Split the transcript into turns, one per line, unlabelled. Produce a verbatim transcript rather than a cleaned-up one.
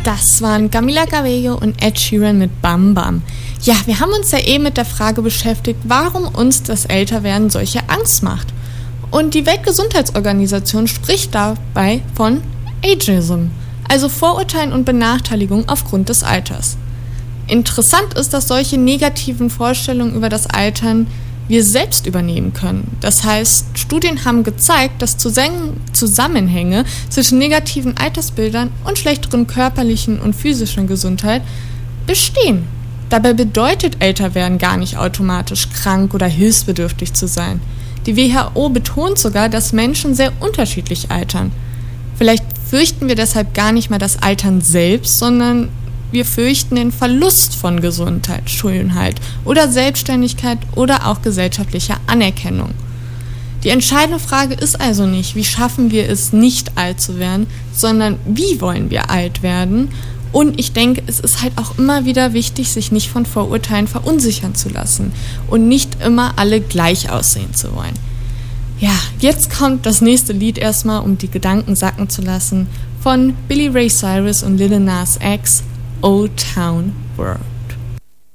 Das waren Camila Cabello und Ed Sheeran mit Bam Bam. Ja, wir haben uns ja eben mit der Frage beschäftigt, warum uns das Älterwerden solche Angst macht. Und die Weltgesundheitsorganisation spricht dabei von Ageism, also Vorurteilen und Benachteiligung aufgrund des Alters. Interessant ist, dass solche negativen Vorstellungen über das Altern wir selbst übernehmen können. Das heißt, Studien haben gezeigt, dass Zusammenhänge zwischen negativen Altersbildern und schlechteren körperlichen und physischen Gesundheit bestehen. Dabei bedeutet Älterwerden gar nicht automatisch krank oder hilfsbedürftig zu sein. Die W H O betont sogar, dass Menschen sehr unterschiedlich altern. Vielleicht fürchten wir deshalb gar nicht mehr das Altern selbst, sondern wir fürchten den Verlust von Gesundheit, Schönheit oder Selbstständigkeit oder auch gesellschaftlicher Anerkennung. Die entscheidende Frage ist also nicht, wie schaffen wir es, nicht alt zu werden, sondern wie wollen wir alt werden? Und ich denke, es ist halt auch immer wieder wichtig, sich nicht von Vorurteilen verunsichern zu lassen und nicht immer alle gleich aussehen zu wollen. Ja, jetzt kommt das nächste Lied erstmal, um die Gedanken sacken zu lassen, von Billy Ray Cyrus und Lil Nas X, Old Town Road.